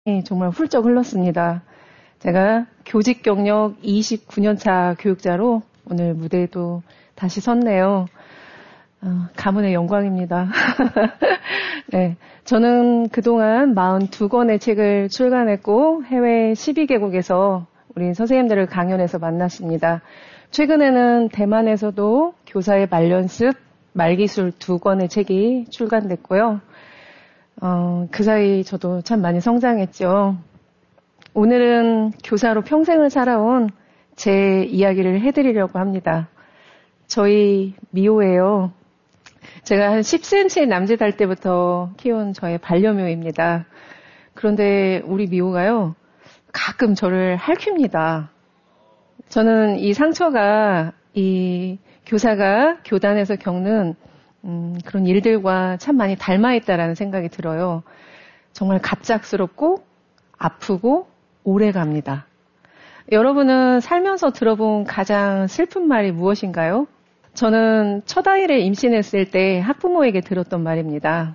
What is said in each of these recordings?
정말 훌쩍 흘렀습니다. 제가 교직 경력 29년차 교육자로 오늘 무대에도 다시 섰네요. 가문의 영광입니다. 네, 저는 그동안 42권의 책을 출간했고 해외 12개국에서 우리 선생님들을 강연해서 만났습니다. 최근에는 대만에서도 교사의 말연습, 말기술 2권의 책이 출간됐고요. 그 사이 저도 참 많이 성장했죠. 오늘은 교사로 평생을 살아온 제 이야기를 해드리려고 합니다. 저희 미호예요. 제가 한 10cm 남짓할 때부터 키운 저의 반려묘입니다. 그런데 우리 미호가요, 가끔 저를 핥힙니다. 저는 이 상처가 이 교사가 교단에서 겪는 그런 일들과 참 많이 닮아있다라는 생각이 들어요. 정말 갑작스럽고 아프고 오래 갑니다. 여러분은 살면서 들어본 가장 슬픈 말이 무엇인가요? 저는 첫 아이를 임신했을 때 학부모에게 들었던 말입니다.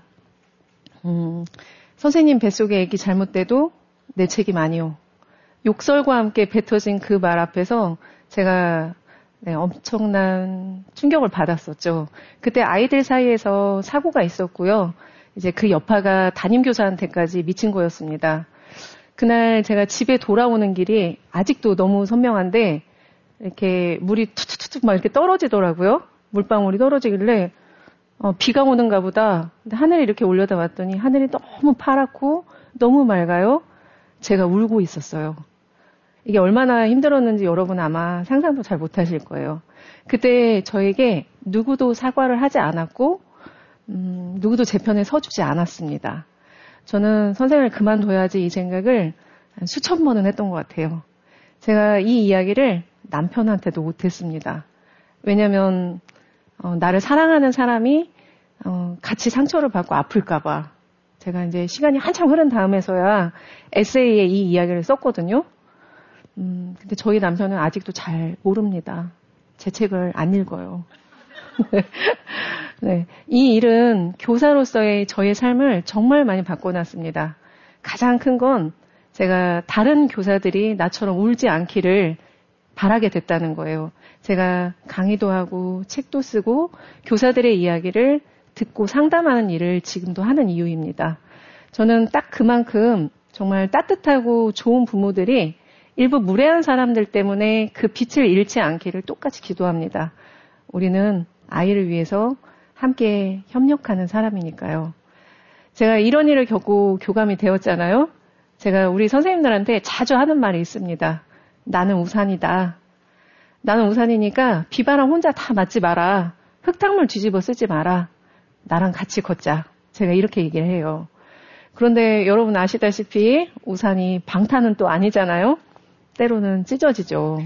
선생님 뱃속에 애기 잘못돼도 내 책임 아니오. 욕설과 함께 뱉어진 그 말 앞에서 제가 엄청난 충격을 받았었죠. 그때 아이들 사이에서 사고가 있었고요. 이제 그 여파가 담임교사한테까지 미친 거였습니다. 그날 제가 집에 돌아오는 길이 아직도 너무 선명한데 이렇게 물이 툭툭툭 막 이렇게 떨어지더라고요. 물방울이 떨어지길래 비가 오는가 보다. 근데 하늘에 이렇게 올려다 봤더니 하늘이 너무 파랗고 너무 맑아요. 제가 울고 있었어요. 이게 얼마나 힘들었는지 여러분 아마 상상도 잘 못하실 거예요. 그때 저에게 누구도 사과를 하지 않았고 누구도 제 편에 서주지 않았습니다. 저는 선생님을 그만둬야지 이 생각을 수천 번은 했던 것 같아요. 제가 이 이야기를 남편한테도 못했습니다. 왜냐하면 나를 사랑하는 사람이 같이 상처를 받고 아플까 봐. 제가 이제 시간이 한참 흐른 다음에서야 에세이에 이 이야기를 썼거든요. 근데 저희 남편은 아직도 잘 모릅니다. 제 책을 안 읽어요. 네, 이 일은 교사로서의 저의 삶을 정말 많이 바꿔놨습니다. 가장 큰 건 제가 다른 교사들이 나처럼 울지 않기를 바라게 됐다는 거예요. 제가 강의도 하고 책도 쓰고 교사들의 이야기를 듣고 상담하는 일을 지금도 하는 이유입니다. 저는 딱 그만큼 정말 따뜻하고 좋은 부모들이 일부 무례한 사람들 때문에 그 빛을 잃지 않기를 똑같이 기도합니다. 우리는 아이를 위해서 함께 협력하는 사람이니까요. 제가 이런 일을 겪고 교감이 되었잖아요. 제가 우리 선생님들한테 자주 하는 말이 있습니다. 나는 우산이다. 나는 우산이니까 비바람 혼자 다 맞지 마라. 흙탕물 뒤집어 쓰지 마라. 나랑 같이 걷자. 제가 이렇게 얘기를 해요. 그런데 여러분 아시다시피 우산이 방탄은 또 아니잖아요. 때로는 찢어지죠.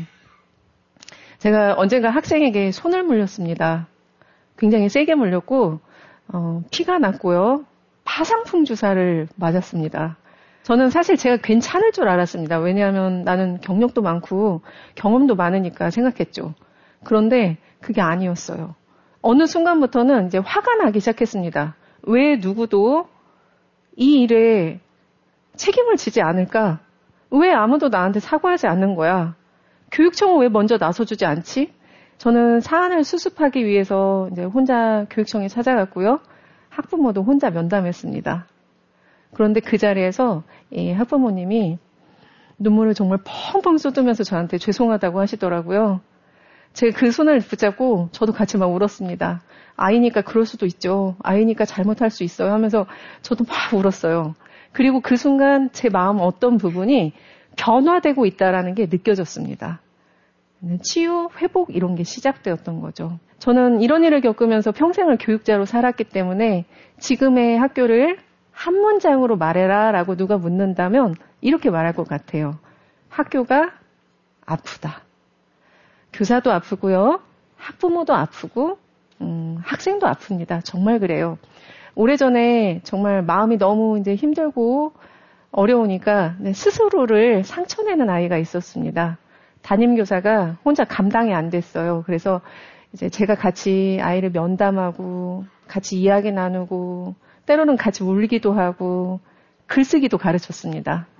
제가 언젠가 학생에게 손을 물렸습니다. 굉장히 세게 물렸고 피가 났고요. 파상풍 주사를 맞았습니다. 저는 사실 제가 괜찮을 줄 알았습니다. 왜냐하면 나는 경력도 많고 경험도 많으니까 생각했죠. 그런데 그게 아니었어요. 어느 순간부터는 이제 화가 나기 시작했습니다. 왜 누구도 이 일에 책임을 지지 않을까? 왜 아무도 나한테 사과하지 않는 거야? 교육청은 왜 먼저 나서주지 않지? 저는 사안을 수습하기 위해서 이제 혼자 교육청에 찾아갔고요. 학부모도 혼자 면담했습니다. 그런데 그 자리에서 이 학부모님이 눈물을 정말 펑펑 쏟으면서 저한테 죄송하다고 하시더라고요. 제가 그 손을 붙잡고 저도 같이 막 울었습니다. 아이니까 그럴 수도 있죠. 아이니까 잘못할 수 있어요 하면서 저도 막 울었어요. 그리고 그 순간 제 마음 어떤 부분이 변화되고 있다는 게 느껴졌습니다. 치유, 회복 이런 게 시작되었던 거죠. 저는 이런 일을 겪으면서 평생을 교육자로 살았기 때문에 지금의 학교를 한 문장으로 말해라 라고 누가 묻는다면 이렇게 말할 것 같아요. 학교가 아프다. 교사도 아프고요. 학부모도 아프고 학생도 아픕니다. 정말 그래요. 오래전에 정말 마음이 너무 이제 힘들고 어려우니까 스스로를 상처내는 아이가 있었습니다. 담임교사가 혼자 감당이 안 됐어요. 그래서 이제 제가 같이 아이를 면담하고 같이 이야기 나누고 때로는 같이 울기도 하고 글쓰기도 가르쳤습니다.